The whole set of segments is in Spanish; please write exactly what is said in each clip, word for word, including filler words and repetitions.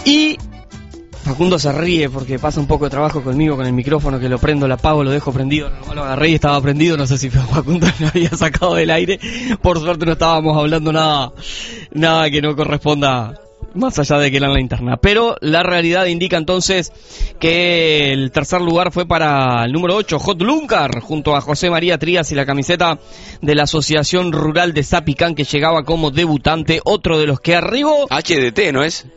Y Facundo se ríe porque pasa un poco de trabajo conmigo con el micrófono, que lo prendo, lo apago, lo dejo prendido. No, lo agarré y estaba prendido, no sé si Facundo lo había sacado del aire. Por suerte no estábamos hablando nada, nada que no corresponda más allá de que era en la interna. Pero la realidad indica entonces que el tercer lugar fue para el número ocho, Hot Lunkar, junto a José María Trías y la camiseta de la Asociación Rural de Zapicán, que llegaba como debutante, otro de los que arribó. H D T, ¿no es?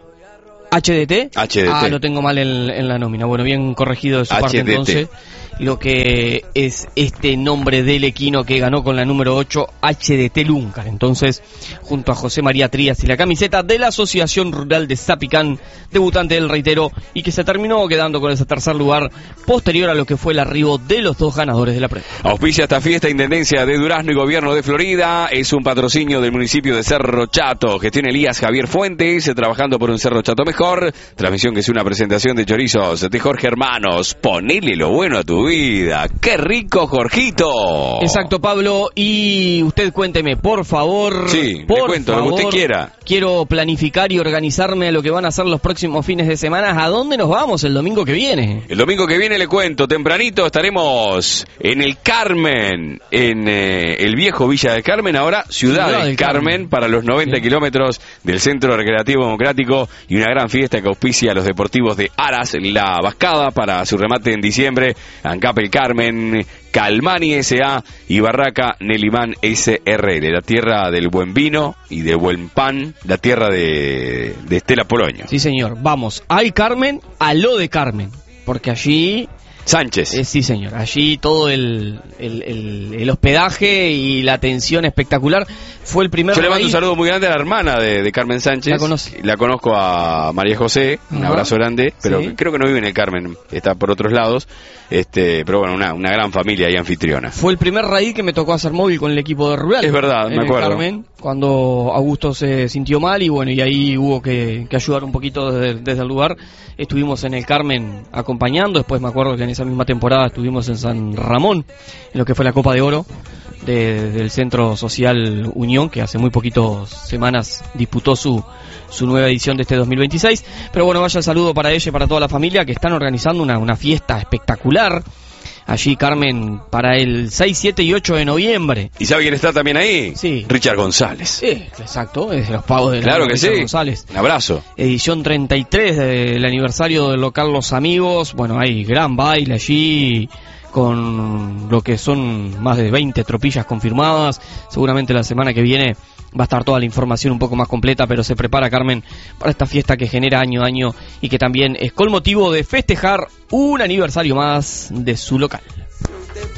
¿H D T? H D T. Ah, lo tengo mal en, en la nómina. Bueno, bien corregido de su H D T. parte entonces. Lo que es este nombre del equino que ganó con la número ocho, H D T Lunkar. Entonces, junto a José María Trías y la camiseta de la Asociación Rural de Zapicán, debutante del reitero, y que se terminó quedando con ese tercer lugar posterior a lo que fue el arribo de los dos ganadores de la prueba. Auspicia esta fiesta Intendencia de Durazno y Gobierno de Florida. Es un patrocinio del municipio de Cerro Chato. Gestión Elías Javier Fuentes, trabajando por un Cerro Chato mejor. Transmisión que es una presentación de chorizos de Jorge Hermanos. Ponele lo bueno a tu vida. ¡Qué rico, Jorgito! Exacto, Pablo. Y usted cuénteme, por favor. Sí, por le cuento favor, lo que usted quiera. Quiero planificar y organizarme a lo que van a ser los próximos fines de semana. ¿A dónde nos vamos el domingo que viene? El domingo que viene le cuento, tempranito estaremos en el Carmen, en eh, el viejo Villa del Carmen, ahora Ciudad, Ciudad del, del Carmen, Carmen, para los noventa sí. kilómetros del Centro Recreativo Democrático, y una gran fiesta que auspicia a los deportivos de Aras, la Vascada, para su remate en diciembre, ANCAP El Carmen, Calmani S A y Barraca Nelimán S R L, la tierra del buen vino y del buen pan, la tierra de, de Estela Poloño. Sí, señor, vamos al Carmen, a lo de Carmen, porque allí... Sánchez. Eh, sí, señor. Allí todo el, el, el, el hospedaje y la atención espectacular. Fue el primer... Yo le mando un saludo muy grande a la hermana de, de Carmen Sánchez. La conoce. La conozco a María José, un uh-huh. abrazo grande, pero sí. creo que no vive en el Carmen, está por otros lados. Este, pero bueno, una, una gran familia y anfitriona. Fue el primer raíz que me tocó hacer móvil con el equipo de Rural. Es verdad, me acuerdo. Carmen, cuando Augusto se sintió mal y bueno, y ahí hubo que, que ayudar un poquito desde, desde el lugar. Estuvimos en el Carmen acompañando, después me acuerdo que en esa misma temporada estuvimos en San Ramón, en lo que fue la Copa de Oro de, del Centro Social Unión, que hace muy poquitas semanas disputó su, su nueva edición de este dos mil veintiséis. Pero bueno, vaya el saludo para ella y para toda la familia, que están organizando una, una fiesta espectacular allí, Carmen, para el seis, siete y ocho de noviembre. ¿Y sabe quién está también ahí? Sí. Richard González. Sí, exacto, es de los pagos de Claro que Richard sí. González. Un abrazo. Edición treinta y tres del aniversario del local Los Amigos. Bueno, hay gran baile allí, con lo que son más de veinte tropillas confirmadas. Seguramente la semana que viene va a estar toda la información un poco más completa, pero se prepara, Carmen, para esta fiesta que genera año a año y que también es con motivo de festejar un aniversario más de su local.